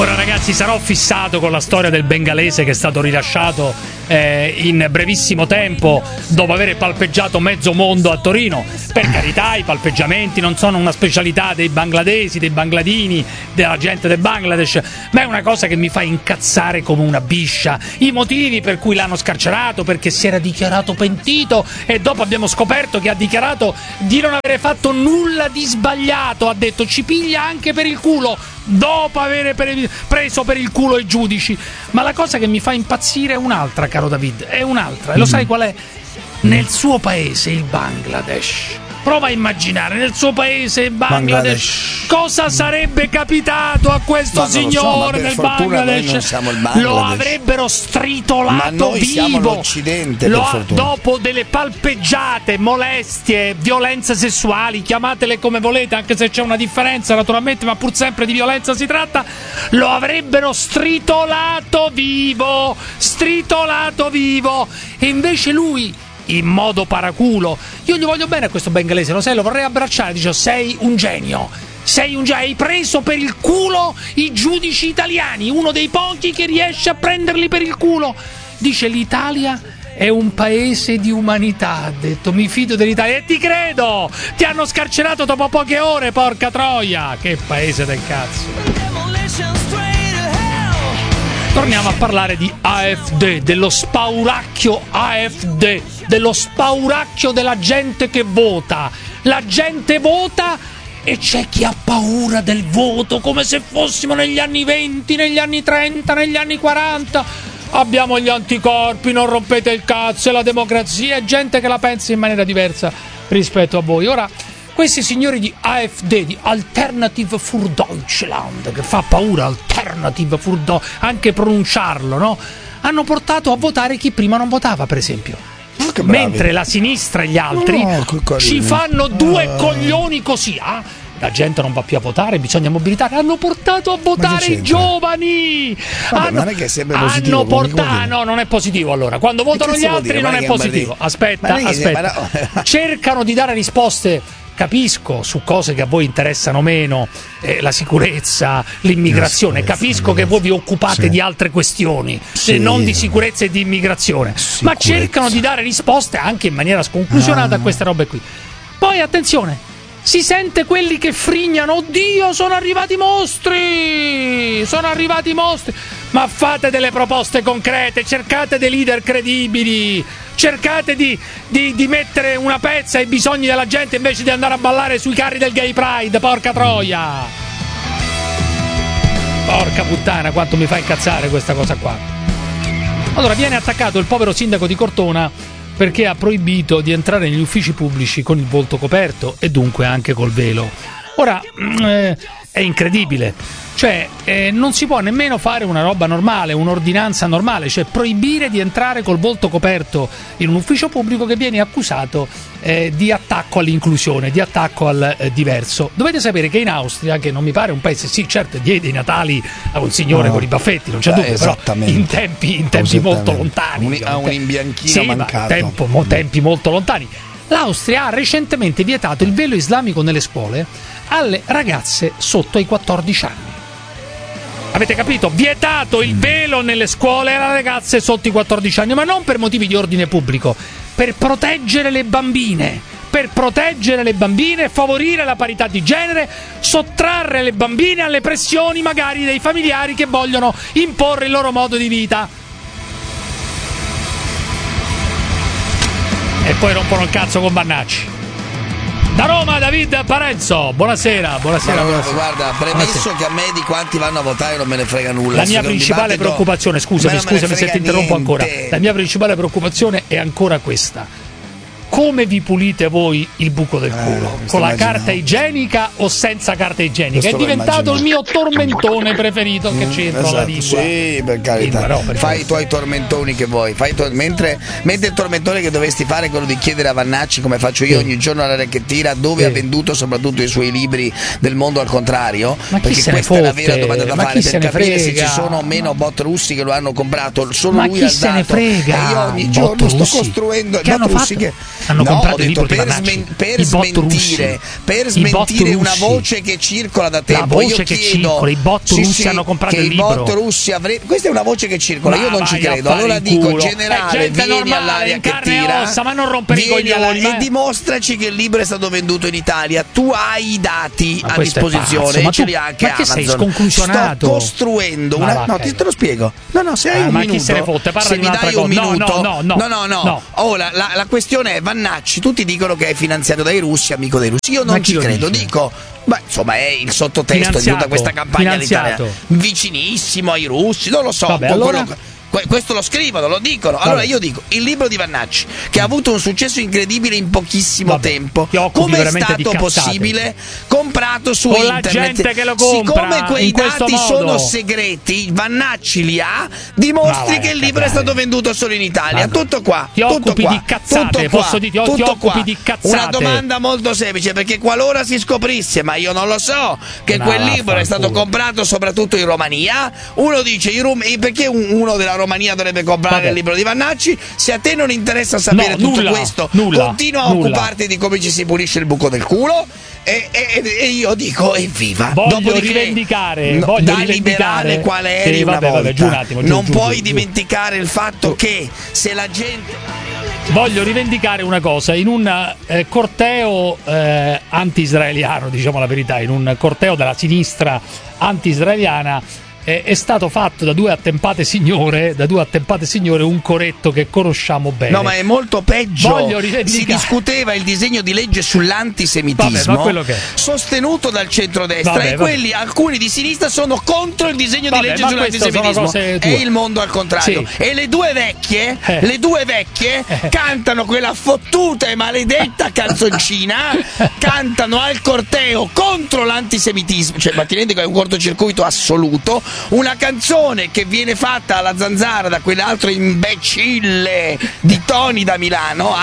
Ora ragazzi, sarò fissato con la storia del bengalese che è stato rilasciato in brevissimo tempo dopo aver palpeggiato mezzo mondo a Torino. Per carità, i palpeggiamenti non sono una specialità dei bangladesi, dei bangladini, della gente del Bangladesh, ma è una cosa che mi fa incazzare come una biscia. I motivi per cui l'hanno scarcerato, perché si era dichiarato pentito e dopo abbiamo scoperto che ha dichiarato di non avere fatto nulla di sbagliato. Ha detto ci piglia anche per il culo dopo aver preso per il culo i giudici. Ma la cosa che mi fa impazzire è un'altra, caro David, è un'altra. E lo sai qual è? Nel suo paese, il Bangladesh. Prova a immaginare, nel suo paese, il Bangladesh, cosa sarebbe capitato a questo signore nel Bangladesh? Lo avrebbero stritolato ma noi vivo. siamo l'Occidente, per fortuna. Dopo delle palpeggiate, molestie, violenze sessuali, chiamatele come volete, anche se c'è una differenza naturalmente, ma pur sempre di violenza si tratta. Lo avrebbero stritolato vivo. E invece lui, in modo paraculo, io gli voglio bene a questo bengalese, lo sai, lo vorrei abbracciare, dice sei un genio, hai preso per il culo i giudici italiani, uno dei pochi che riesce a prenderli per il culo. Dice l'Italia è un paese di umanità, ha detto, mi fido dell'Italia e ti credo, ti hanno scarcerato dopo poche ore, porca troia, che paese del cazzo. Torniamo a parlare di AfD, dello spauracchio AfD, dello spauracchio della gente che vota. La gente vota e c'è chi ha paura del voto, come se fossimo negli anni 20, negli anni 30, negli anni 40. Abbiamo gli anticorpi, non rompete il cazzo, è la democrazia, è gente che la pensa in maniera diversa rispetto a voi. Ora, questi signori di AfD, di Alternative für Deutschland, che fa paura, Alternative für Deutschland, anche pronunciarlo, no? Hanno portato a votare chi prima non votava, per esempio. Mentre la sinistra e gli altri ci fanno due coglioni così, la gente non va più a votare, bisogna mobilitare. Hanno portato a votare i giovani. Vabbè, non è che è sempre positivo. No, non è positivo allora. Quando votano gli altri non è positivo. Aspetta. Cercano di dare risposte. Capisco su cose che a voi interessano meno, la sicurezza, l'immigrazione. Capisco che voi vi occupate di altre questioni, non di sicurezza e di immigrazione. Ma cercano di dare risposte anche in maniera sconclusionata a queste robe qui. Poi attenzione, si sente quelli che frignano: oddio, sono arrivati i mostri. Ma fate delle proposte concrete, cercate dei leader credibili, cercate di mettere una pezza ai bisogni della gente invece di andare a ballare sui carri del Gay Pride, porca troia. Porca puttana, quanto mi fa incazzare questa cosa qua. Allora, viene attaccato il povero sindaco di Cortona perché ha proibito di entrare negli uffici pubblici con il volto coperto e dunque anche col velo. Ora, è incredibile. Cioè, non si può nemmeno fare una roba normale, un'ordinanza normale, cioè proibire di entrare col volto coperto in un ufficio pubblico che viene accusato di attacco all'inclusione, di attacco al diverso. Dovete sapere che in Austria, che non mi pare un paese, sì certo diede i Natali a un signore con i baffetti, non c'è dubbio, però in tempi molto lontani, a un imbianchino mancato, tempi molto lontani. L'Austria ha recentemente vietato il velo islamico nelle scuole alle ragazze sotto ai 14 anni. Avete capito? Vietato il velo nelle scuole alle ragazze sotto i 14 anni, ma non per motivi di ordine pubblico, per proteggere le bambine, favorire la parità di genere, sottrarre le bambine alle pressioni magari dei familiari che vogliono imporre il loro modo di vita. E poi rompono il cazzo con Bannacci. Da Roma, David Parenzo, buonasera. Guarda, premesso che a me di quanti vanno a votare non me ne frega nulla. La mia principale preoccupazione, scusami se ti interrompo ancora. La mia principale preoccupazione è ancora questa: come vi pulite voi il buco del culo? Con la carta igienica o senza carta igienica? È diventato il mio tormentone preferito. Che c'entra la lingua? Sì, per carità. Fai i tuoi tormentoni che vuoi. Mentre il tormentone che dovresti fare è quello di chiedere a Vannacci, come faccio io ogni giorno alla Racchettina, dove ha venduto soprattutto i suoi libri del mondo al contrario. Perché questa è la vera domanda da fare, per capire se ci sono o meno bot russi che lo hanno comprato. Solo lui ha dato. Ma chi se ne frega? E io ogni giorno sto costruendo bot russi che hanno comprato il libro di per Vannacci. smentire una voce che circola da tempo. La voce che circola, i bot russi hanno comprato il libro. I bot russi questa è una voce che circola, io non ci credo. Allora dico, generale, vieni all'aria che tira, ma non rompere i coglioni e dimostraci che il libro è stato venduto in Italia. Tu hai i dati a disposizione, e ce li ha anche Amazon. Ma che sei sconclusionato? Sto costruendo una... No, te lo spiego. No, se hai un minuto, chi se ne fotte, parla se di mi un'altra dai un cosa. minuto. Oh, la questione è Vannacci, tutti dicono che è finanziato dai russi, amico dei russi. Io non ci credo, dico, insomma, è il sottotesto di tutta questa campagna all'Italia, vicinissimo ai russi, non lo so. Vabbè, allora... Questo lo scrivono, lo dicono. Allora io dico, il libro di Vannacci, che ha avuto un successo incredibile in pochissimo tempo, come è stato possibile comprato su internet? La gente che lo compra, siccome quei dati sono segreti, Vannacci li ha, dimostri che il libro è stato venduto solo in Italia. Tutto qua. Ti occupi di cazzate, posso dire, ti occupi di cazzate. Una domanda molto semplice, perché qualora si scoprisse, ma io non lo so, che quel libro è stato comprato soprattutto in Romania, uno dice, perché uno della Romania dovrebbe comprare il libro di Vannacci? Se a te non interessa sapere tutto questo, continua a occuparti di come ci si pulisce il buco del culo. E io dico evviva. Voglio rivendicare liberale quale eri una volta. Non puoi dimenticare il fatto che se la gente... Voglio rivendicare una cosa. In un corteo anti-israeliano, diciamo la verità, in un corteo della sinistra anti-israeliana, è stato fatto da due attempate signore un coretto che conosciamo bene. No, ma è molto peggio. Si discuteva il disegno di legge sull'antisemitismo sostenuto dal centrodestra, alcuni di sinistra sono contro il disegno di legge sull'antisemitismo. È il mondo al contrario. Sì. E le due vecchie cantano quella fottuta e maledetta canzoncina, cantano al corteo contro l'antisemitismo, ma ti rendi che è un cortocircuito assoluto. Una canzone che viene fatta alla zanzara da quell'altro imbecille di Toni da Milano,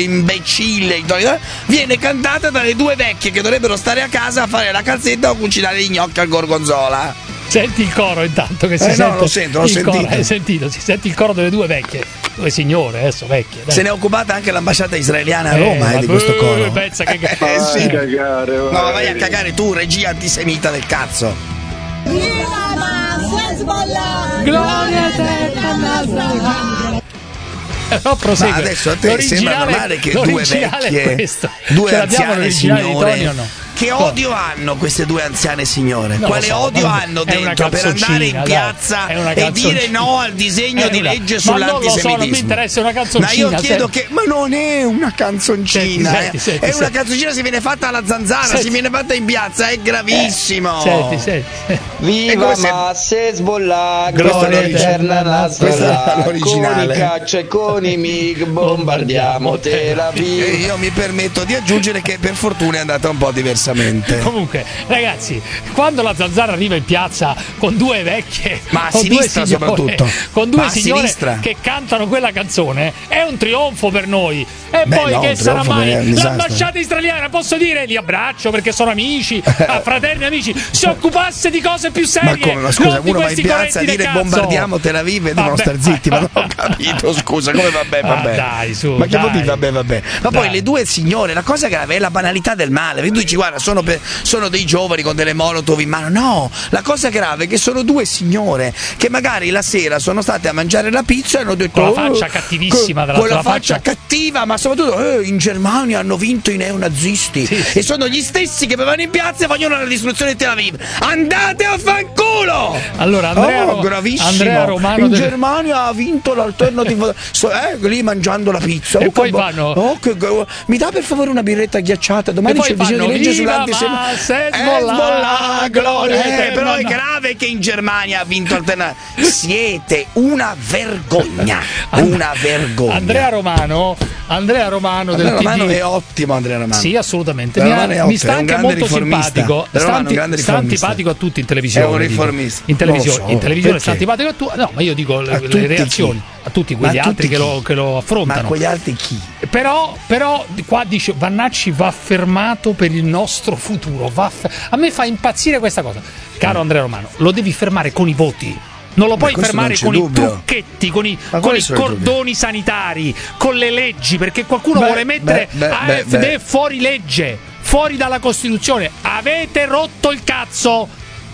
viene cantata dalle due vecchie che dovrebbero stare a casa a fare la calzetta o cucinare gli gnocchi al gorgonzola. Senti il coro intanto che si sente. No, l'ho sentito. Hai sentito, si sente il coro delle due vecchie, due signore, adesso vecchie. Dai. Se ne è occupata anche l'ambasciata israeliana a Roma di questo coro. Pensa che sì. Cagare, vai a cagare tu, regia antisemita del cazzo. Gloria a te, Nasrallah. No, prosegue. Ma adesso a te sembra normale che due anziane signore che odio hanno queste due anziane signore? Quale odio hanno dentro per andare in piazza e dire no al disegno di legge sull'antisemitismo? Non mi interessa, una canzoncina. Ma io chiedo ma non è una canzoncina, è una canzoncina, si viene fatta alla zanzara, si viene fatta in piazza, è gravissimo. Senti. Viva Masse Hezbollah, gloria eterna Nasrallah, con i caccia e con i MiG bombardiamo Tel Aviv. Io mi permetto di aggiungere che per fortuna è andata un po' diversamente. Comunque, ragazzi, quando la zanzara arriva in piazza con due vecchie, ma a sinistra soprattutto, con due signore che cantano quella canzone, è un trionfo per noi. E poi che sarà mai l'ambasciata israeliana, posso dire, li abbraccio perché sono amici, fraterni amici, si occupasse di cose più serie. Ma scusa, uno va in piazza a dire bombardiamo Tel Aviv e devono star zitti, ma non ho capito, scusa, come vabbè. Dai, su, ma che vuol dire vabbè. Ma poi le due signore, la cosa grave è la banalità del male. Tu dici guarda, sono dei giovani con delle molotov in mano. No, la cosa grave è che sono due signore che magari la sera sono state a mangiare la pizza e hanno detto con la faccia cattivissima, con la faccia cattiva, ma soprattutto in Germania hanno vinto i neonazisti e sono gli stessi che vanno in piazza e vogliono la distruzione di Tel Aviv. Andate a fanculo! Allora Andrea Romano in Germania ha vinto l'alternativa lì mangiando la pizza e poi vanno mi dà per favore una birretta ghiacciata, domani c'è il disegno di legge sull'antisemitismo. Gloria però è grave che in Germania ha vinto l'alternativa. Siete una vergogna. Andrea Romano del PD è ottimo. Andrea Romano, sì, assolutamente, mi sta anche molto simpatico, sta antipatico a tutti in televisione, è un riformista in televisione sta antipatico a tutti, no, ma io dico le reazioni a tutti quegli altri che lo affrontano. Ma quegli altri chi? Però qua dice Vannacci va fermato per il nostro futuro, a me fa impazzire questa cosa, caro Andrea Romano, lo devi fermare con i voti. Non lo puoi fermare con i trucchetti, con i cordoni sanitari, con le leggi, perché qualcuno vuole mettere AfD fuori legge, fuori dalla Costituzione. Avete rotto il cazzo!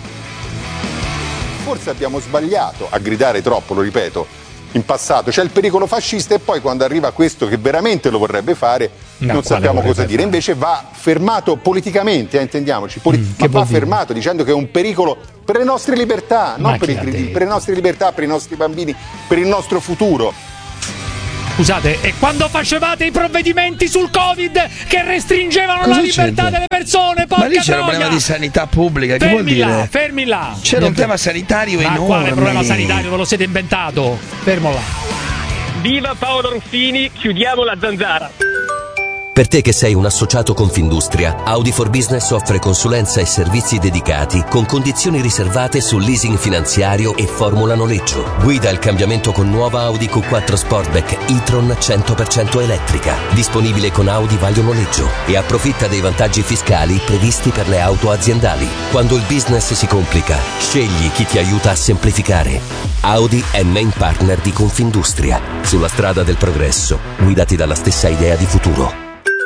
Forse abbiamo sbagliato a gridare troppo, lo ripeto, in passato. C'è il pericolo fascista e poi quando arriva questo che veramente lo vorrebbe fare non sappiamo cosa dire. Invece va fermato politicamente, intendiamoci, ma va fermato dicendo che è un pericolo per le nostre libertà, non per le nostre libertà, per i nostri bambini, per il nostro futuro. Scusate, e quando facevate i provvedimenti sul Covid che restringevano la libertà delle persone, porca ma lì c'era troia! Un problema di sanità pubblica, che vuol dire? Fermi là. C'era un tema sanitario enorme. Ma quale problema sanitario? Ve lo siete inventato? Fermo là. Viva Paolo Ruffini, chiudiamo la zanzara. Per te che sei un associato Confindustria, Audi for Business offre consulenza e servizi dedicati con condizioni riservate sul leasing finanziario e formula noleggio. Guida il cambiamento con nuova Audi Q4 Sportback e-tron 100% elettrica, disponibile con Audi Vaglio Noleggio, e approfitta dei vantaggi fiscali previsti per le auto aziendali. Quando il business si complica, scegli chi ti aiuta a semplificare. Audi è main partner di Confindustria. Sulla strada del progresso, guidati dalla stessa idea di futuro.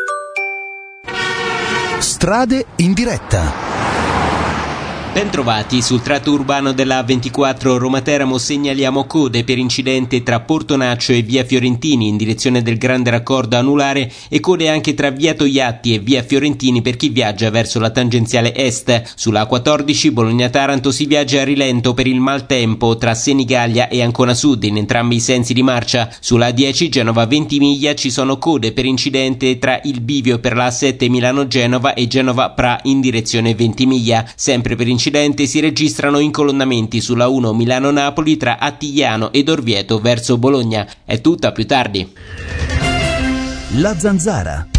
Strade in diretta. Bentrovati, sul tratto urbano della A24 Roma-Teramo segnaliamo code per incidente tra Portonaccio e via Fiorentini in direzione del grande raccordo anulare e code anche tra via Togliatti e via Fiorentini per chi viaggia verso la tangenziale est. Sulla A14 Bologna-Taranto si viaggia a rilento per il maltempo tra Senigallia e Ancona Sud in entrambi i sensi di marcia. Sulla A10 Genova-Ventimiglia ci sono code per incidente tra il bivio per la A7 Milano-Genova e Genova-Pra in direzione Ventimiglia. Sempre per incidente si registrano incolonnamenti sulla 1 Milano-Napoli tra Attigliano ed Orvieto verso Bologna. È tutto, a più tardi. La Zanzara.